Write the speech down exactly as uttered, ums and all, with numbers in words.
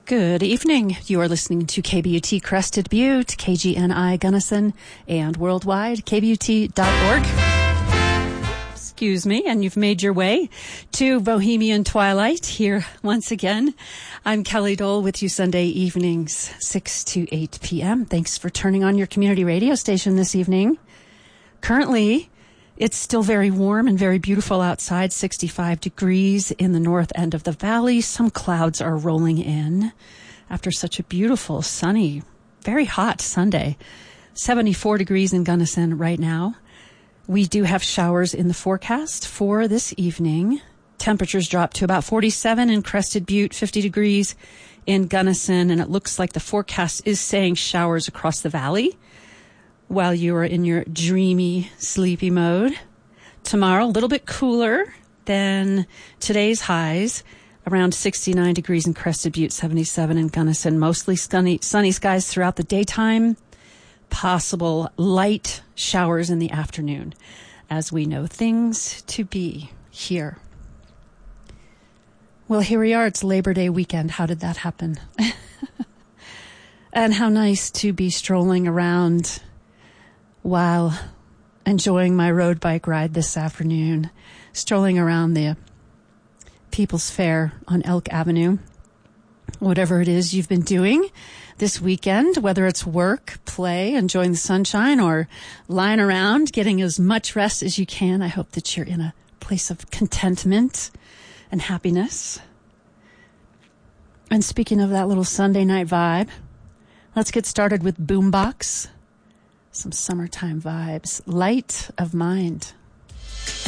Good evening. You are listening to K B U T Crested Butte, K G N I Gunnison, and worldwide, K B U T dot org. Excuse me, and you've made your way to Bohemian Twilight here once again. I'm Kelly Dole with you Sunday evenings, six to eight p.m. Thanks for turning on your community radio station this evening. Currently, it's still very warm and very beautiful outside, sixty-five degrees in the north end of the valley. Some clouds are rolling in after such a beautiful, sunny, very hot Sunday. seventy-four degrees in Gunnison right now. We do have showers in the forecast for this evening. Temperatures drop to about forty-seven in Crested Butte, fifty degrees in Gunnison, and it looks like the forecast is saying showers across the valley while you are in your dreamy, sleepy mode. Tomorrow, a little bit cooler than today's highs, around sixty-nine degrees in Crested Butte, seventy-seven in Gunnison. Mostly sunny, sunny skies throughout the daytime. Possible light showers in the afternoon, as we know things to be here. Well, here we are. It's Labor Day weekend. How did that happen? And how nice to be strolling around while enjoying my road bike ride this afternoon, strolling around the People's Fair on Elk Avenue. Whatever it is you've been doing this weekend, whether it's work, play, enjoying the sunshine, or lying around getting as much rest as you can, I hope that you're in a place of contentment and happiness. And speaking of that little Sunday night vibe, let's get started with Boombox. Some summertime vibes. Light of Mind.